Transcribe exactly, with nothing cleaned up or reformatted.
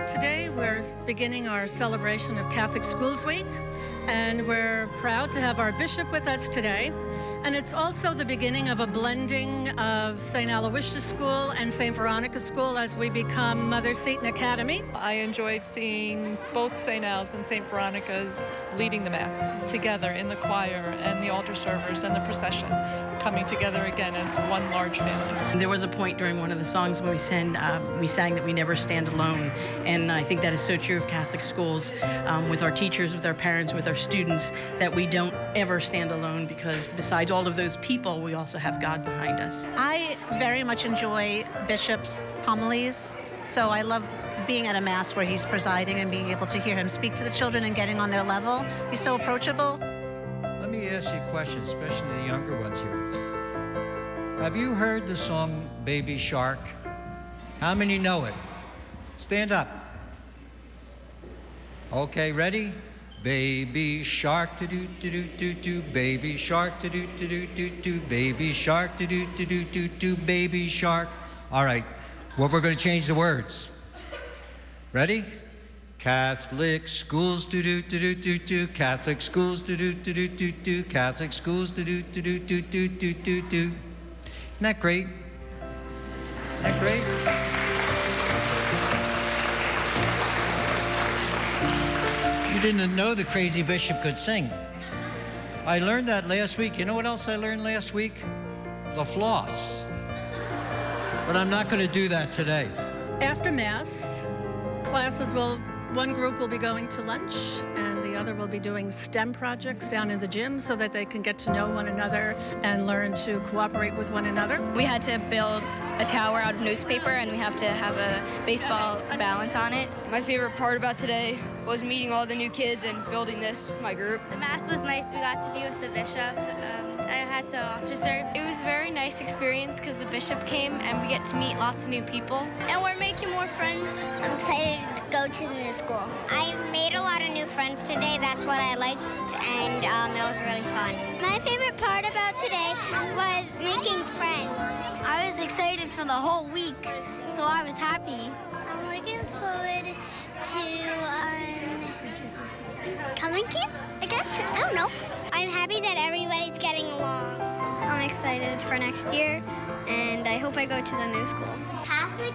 Today we're beginning our celebration of Catholic Schools Week, and we're proud to have our bishop with us today. And it's also the beginning of a blending of Saint Aloysius School and Saint Veronica School as we become Mother Seton Academy. I enjoyed seeing both Saint Al's and Saint Veronica's leading the Mass together in the choir and the altar servers and the procession, coming together again as one large family. There was a point during one of the songs when we sang, um, we sang that we never stand alone, and I think that is so true of Catholic schools, um, with our teachers, with our parents, with our students, that we don't ever stand alone, because besides all of those people, we also have God behind us. I very much enjoy Bishop's homilies, so I love being at a Mass where he's presiding and being able to hear him speak to the children and getting on their level. He's so approachable. Let me ask you a question, especially the younger ones here. Have you heard the song Baby Shark? How many know it? Stand up. Okay, ready? Baby shark, do do do do do do. Baby shark, do do do do do do. Baby shark, do do do do do do. Baby shark. All right. Well, we're going to change the words. Ready? Catholic schools, do do do do do do. Catholic schools, do do do do do do. Catholic schools, do do do do do do do do do. Isn't that great? Isn't that great? You didn't know the crazy bishop could sing. I learned that last week. You know what else I learned last week? The floss. But I'm not going to do that today. After Mass, classes will, one group will be going to lunch and the other will be doing STEM projects down in the gym so that they can get to know one another and learn to cooperate with one another. We had to build a tower out of newspaper, and we have to have a baseball balance on it. My favorite part about today was meeting all the new kids and building this, my group. The Mass was nice. We got to be with the bishop. Um, I had to altar serve. It was a very nice experience because the bishop came and we get to meet lots of new people. And we're making more friends. I'm excited to go to the new school. I made a lot of new friends today. That's what I liked, and um, it was really fun. My favorite part about today was making friends. I was excited for the whole week, so I was happy. I'm looking forward to um, coming here, I guess. I don't know. I'm happy that everybody's getting along. I'm excited for next year, and I hope I go to the new school.